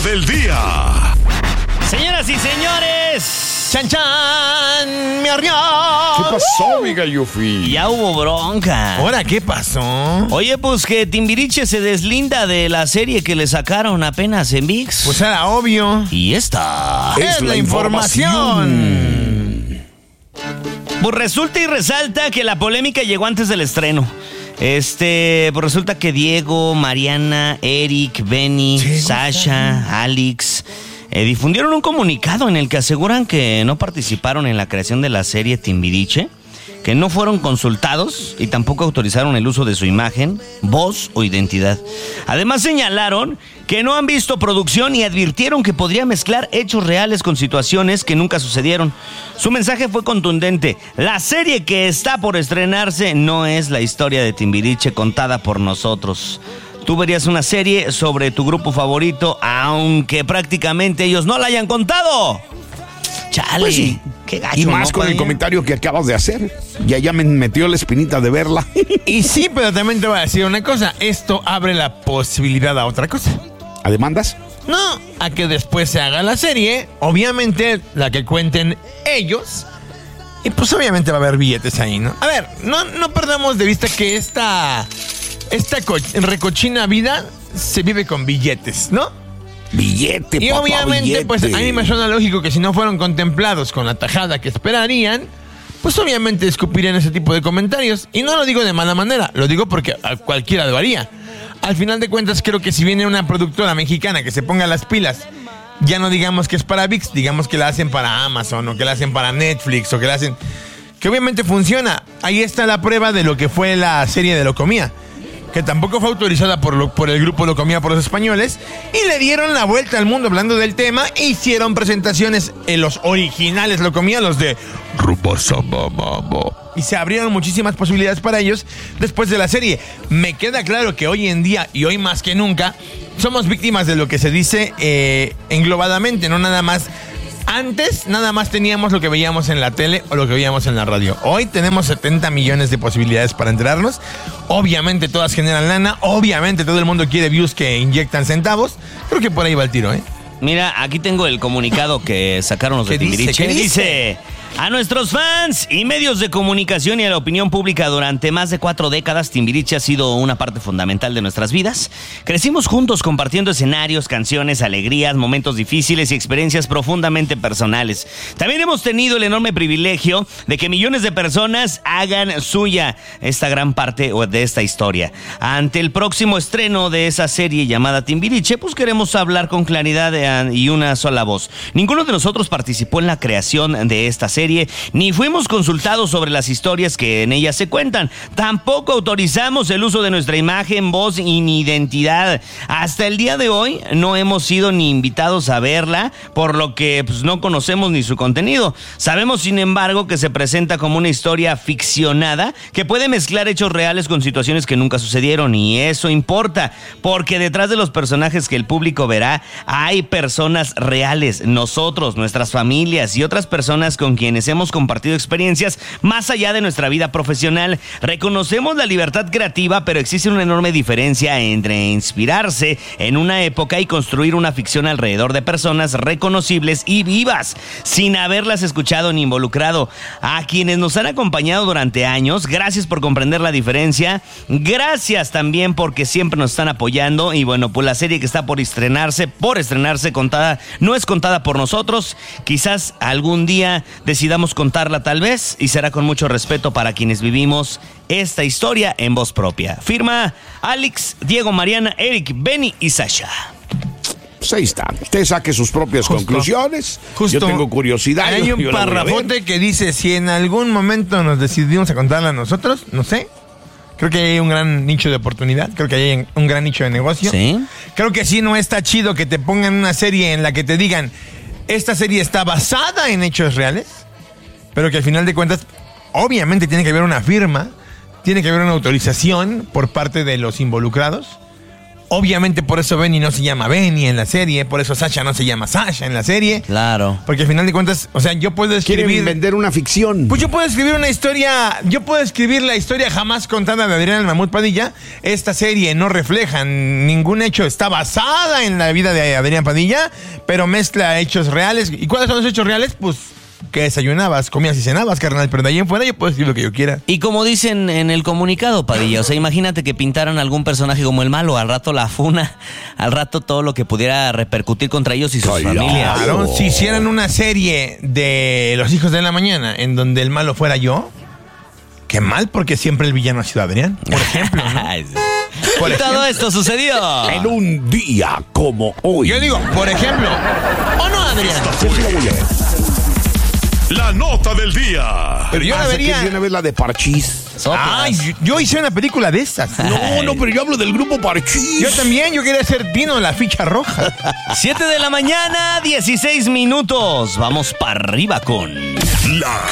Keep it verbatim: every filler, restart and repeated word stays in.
del día. Señoras y señores, ¡Chan, chan! ¡Me ardió! ¿Qué pasó, mi gallofi? ya hubo bronca. ¿Ahora qué pasó? Oye, pues que Timbiriche se deslinda de la serie que le sacaron apenas en ViX. Pues era obvio. Y esta Es la información. Pues resulta y resalta que la polémica llegó antes del estreno. Este, pues resulta que Diego, Mariana, Eric, Benny, Sí, Sasha, Alex eh, difundieron un comunicado en el que aseguran que no participaron en la creación de la serie Timbiriche, que no fueron consultados y tampoco autorizaron el uso de su imagen, voz o identidad. Además señalaron que no han visto producción y advirtieron que podría mezclar hechos reales con situaciones que nunca sucedieron. Su mensaje fue contundente: la serie que está por estrenarse no es la historia de Timbiriche contada por nosotros. Tú verías una serie sobre tu grupo favorito, aunque prácticamente ellos no la hayan contado. Chale, Pues sí. Qué gacho, Y más ¿no, con el Padilla? comentario que acabas de hacer. Ya ya me metió la espinita de verla. Y sí, pero también te voy a decir una cosa. Esto abre la posibilidad a otra cosa. ¿A demandas? No, a que después se haga la serie. Obviamente, la que cuenten ellos. Y pues obviamente va a haber billetes ahí, ¿no? A ver, no, no perdamos de vista que esta... Esta co- recochina vida se vive con billetes, ¿no? Billete, Y papá, obviamente, billete. pues a mí me suena lógico que si no fueron contemplados con la tajada que esperarían, pues obviamente escupirían ese tipo de comentarios. Y no lo digo de mala manera, lo digo porque a cualquiera lo haría. Al final de cuentas, creo que si viene una productora mexicana que se ponga las pilas, ya no digamos que es para ViX, digamos que la hacen para Amazon o que la hacen para Netflix o que la hacen... Que obviamente funciona. Ahí está la prueba de lo que fue la serie de Locomía, que tampoco fue autorizada por, lo, por el grupo Locomía por los españoles, y le dieron la vuelta al mundo hablando del tema. Hicieron presentaciones en los originales Locomía, los de Rupasabamamo, y se abrieron muchísimas posibilidades para ellos después de la serie. Me queda claro que hoy en día, y hoy más que nunca, somos víctimas de lo que se dice eh, englobadamente, no nada más. Antes nada más teníamos lo que veíamos en la tele o lo que veíamos en la radio. Hoy tenemos setenta millones de posibilidades para enterarnos. Obviamente todas generan lana. Obviamente todo el mundo quiere views que inyectan centavos. Creo que por ahí va el tiro, ¿eh? Mira, aquí tengo el comunicado que sacaron los de ¿Qué dice? Timbiriche. ¿Qué dice? A nuestros fans y medios de comunicación y a la opinión pública durante más de cuatro décadas, Timbiriche ha sido una parte fundamental de nuestras vidas. Crecimos juntos compartiendo escenarios, canciones, alegrías, momentos difíciles y experiencias profundamente personales. También hemos tenido el enorme privilegio de que millones de personas hagan suya esta gran parte de esta historia. Ante el próximo estreno de esa serie llamada Timbiriche, pues queremos hablar con claridad y una sola voz. Ninguno de nosotros participó en la creación de esta serie, ni fuimos consultados sobre las historias que en ella se cuentan. Tampoco autorizamos el uso de nuestra imagen, voz y ni identidad. Hasta el día de hoy no hemos sido ni invitados a verla, por lo que pues, no conocemos ni su contenido. Sabemos, sin embargo, que se presenta como una historia ficcionada que puede mezclar hechos reales con situaciones que nunca sucedieron, y eso importa, porque detrás de los personajes que el público verá hay personas reales, nosotros, nuestras familias y otras personas con quienes hemos compartido experiencias más allá de nuestra vida profesional. Reconocemos la libertad creativa, pero existe una enorme diferencia entre inspirarse en una época y construir una ficción alrededor de personas reconocibles y vivas, sin haberlas escuchado ni involucrado. A quienes nos han acompañado durante años, gracias por comprender la diferencia. Gracias también porque siempre nos están apoyando. Y bueno, pues la serie que está por estrenarse, por estrenarse contada, no es contada por nosotros. Quizás algún día decidamos contarla tal vez, y será con mucho respeto para quienes vivimos esta historia en voz propia. Firma Alex, Diego, Mariana, Eric, Benny y Sasha. Pues ahí está. Usted saque sus propias Justo. conclusiones. Justo. Yo tengo curiosidad. Hay yo- un yo la voy a ver. parrafote que dice: si en algún momento nos decidimos a contarla a nosotros, no sé. Creo que hay un gran nicho de oportunidad. Creo que hay un gran nicho de negocio. Sí. Creo que sí, no está chido que te pongan una serie en la que te digan: esta serie está basada en hechos reales, pero que al final de cuentas, obviamente tiene que haber una firma, tiene que haber una autorización por parte de los involucrados. Obviamente por eso Benny no se llama Benny en la serie, por eso Sasha no se llama Sasha en la serie. Claro. Porque al final de cuentas, o sea, yo puedo escribir... Quieren vender una ficción. Pues yo puedo escribir una historia, yo puedo escribir la historia jamás contada de Adrián el Mamut Padilla. Esta serie no refleja ningún hecho, está basada en la vida de Adrián Padilla, pero mezcla hechos reales. ¿Y cuáles son los hechos reales? Pues que desayunabas, comías y cenabas, carnal, pero de ahí en fuera yo puedo escribir lo que yo quiera. Y como dicen en el comunicado, Padilla, o sea, imagínate que pintaran algún personaje como el malo, al rato la funa, al rato todo lo que pudiera repercutir contra ellos y sus Claro. familias. Claro, si hicieran una serie de Los Hijos de la Mañana en donde el malo fuera yo, qué mal, porque siempre el villano ha sido Adrián, por ejemplo, ¿no? Por Y todo esto sucedió. En un día como hoy. Yo digo, por ejemplo, ¿o no, Adrián? Yo sí la voy a ver. La nota del día. Pero yo la Ah, sé que vería... de una vez la de Parchís. Soplas. Ay, yo, yo hice una película de esas. No, no, pero yo hablo del grupo Parchís. Yo también, yo quería ser Tino, la ficha roja. siete de la mañana, dieciséis minutos. Vamos para arriba con... La